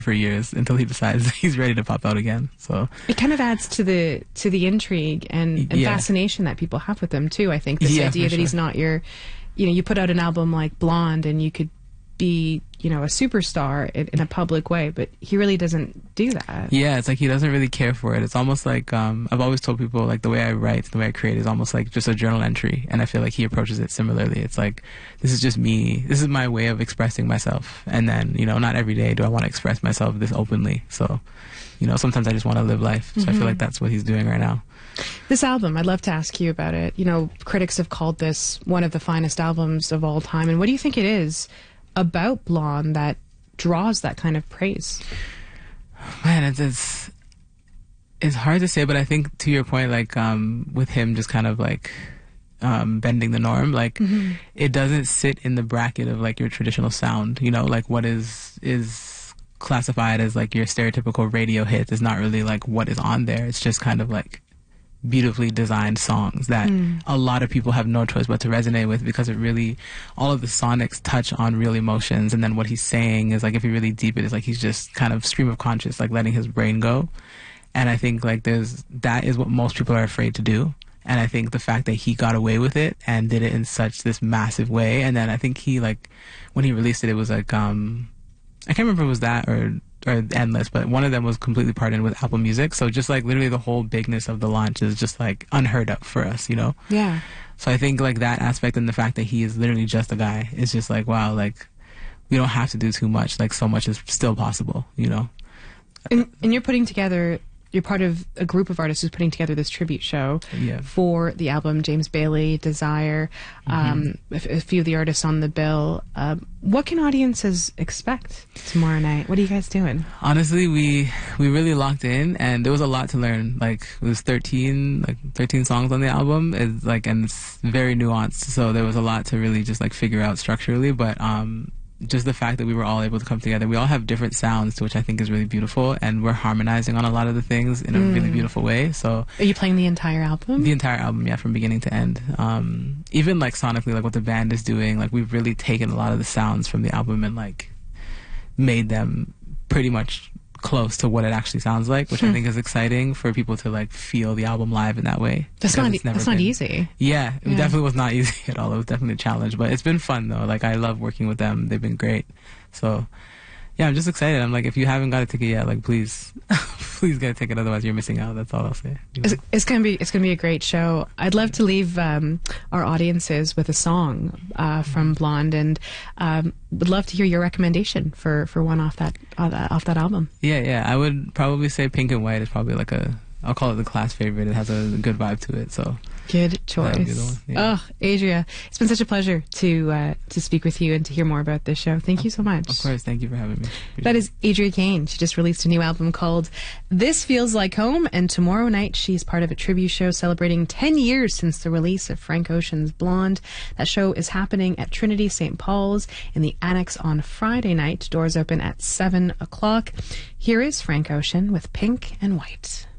for years until he decides he's ready to pop out again. So it kind of adds to the intrigue and fascination that people have with him too. I think this idea that he's not your, you put out an album like Blonde and you could be, a superstar in a public way, but he really doesn't do that. Yeah, it's like he doesn't really care for it. It's almost like I've always told people, like, the way I write, the way I create is almost like just a journal entry, and I feel like he approaches it similarly. It's like, this is just me, this is my way of expressing myself, and then, not every day do I want to express myself this openly. So, sometimes I just want to live life. So I feel like that's what he's doing right now. This album, I'd love to ask you about it. Critics have called this one of the finest albums of all time, and what do you think it is about Blonde that draws that kind of praise? Man, it's hard to say, but I think, to your point, like, with him just kind of like bending the norm, like, it doesn't sit in the bracket of like your traditional sound, like what is classified as like your stereotypical radio hit is not really like what is on there. It's just kind of like beautifully designed songs that a lot of people have no choice but to resonate with, because it really, all of the sonics touch on real emotions, and then what he's saying is like, if you really deep it, is like he's just kind of stream of conscious, like letting his brain go. And I think like that is what most people are afraid to do. And I think the fact that he got away with it and did it in such this massive way, and then I think he, like, when he released it, it was like, I can't remember if it was that or Endless, but one of them was completely partnered with Apple Music. So just like literally the whole bigness of the launch is just like unheard of for us, Yeah. So I think like that aspect, and the fact that he is literally just a guy, is just like, wow, like, we don't have to do too much, like so much is still possible, And you're putting together, you're part of a group of artists who's putting together this tribute show for the album. James Bailey, Desire, a few of the artists on the bill. What can audiences expect tomorrow night? What are you guys doing? Honestly, we really locked in, and there was a lot to learn. Like, it was 13 songs on the album. It's like, and it's very nuanced, so there was a lot to really just like figure out structurally. But just the fact that we were all able to come together. We all have different sounds, which I think is really beautiful, and we're harmonizing on a lot of the things in a really beautiful way. So, are you playing the entire album? The entire album, yeah, from beginning to end. Even like sonically, like what the band is doing, like we've really taken a lot of the sounds from the album and like made them pretty much close to what it actually sounds like, which I think is exciting for people to like feel the album live in that way. That's not easy. Yeah, it definitely was not easy at all. It was definitely a challenge, but it's been fun though. Like, I love working with them. They've been great. So yeah, I'm just excited. I'm like, if you haven't got a ticket yet, like, please please get a ticket, otherwise you're missing out. That's all I'll say. It's gonna be a great show. I'd love to leave our audiences with a song from Blonde, and would love to hear your recommendation for one off that album. Yeah, I would probably say Pink and White is probably like I'll call it the class favorite. It has a good vibe to it, so good choice. Oh, Adria, it's been such a pleasure to speak with you and to hear more about this show. Thank you so much. Of course, thank you for having me. That is Adria Kane. She just released a new album called This Feels Like Home, and tomorrow night she's part of a tribute show celebrating 10 years since the release of Frank Ocean's Blonde. That show is happening at Trinity St. Paul's in the Annex on Friday night. Doors open at 7 o'clock. Here is Frank Ocean with Pink and White.